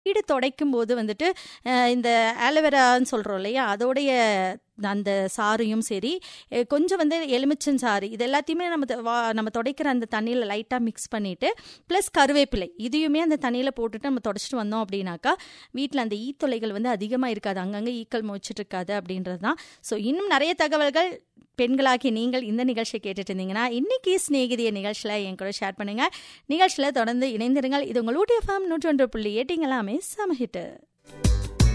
வீடு துடைக்கும் போது வந்துட்டு இந்த ஆலோவேரான்னு சொல்கிறோம் இல்லையா, அதோடைய அந்த சாறையும் சரி, கொஞ்சம் வந்து எலுமிச்சன் சாறு, இது எல்லாத்தையுமே நம்ம துடைக்கிற அந்த தண்ணியில் லைட்டாக மிக்ஸ் பண்ணிவிட்டு ப்ளஸ் கருவேப்பிலை இதையுமே அந்த தண்ணியில் போட்டுட்டு நம்ம துடைச்சிட்டு வந்தோம் அப்படின்னாக்கா வீட்டில் அந்த ஈத்தொலைகள் வந்து அதிகமாக இருக்காது, அங்கங்கே ஈக்கள் மொச்சிட்டு இருக்காது அப்படின்றது தான். ஸோ இன்னும் நிறைய தகவல்கள் பெண்களாகி நீங்கள் இந்த நிகழ்ச்சியை கேட்டுட்டு இருந்தீங்கன்னா இன்னைக்கு சிநேகிதிய நிகழ்ச்சியில் என் கூட ஷேர் பண்ணுங்க. நிகழ்ச்சியில் தொடர்ந்து இணைந்திருங்கள். இது உங்கள் ஊட்டி FM 101.8 எல்லாமே சமஹிட்டு.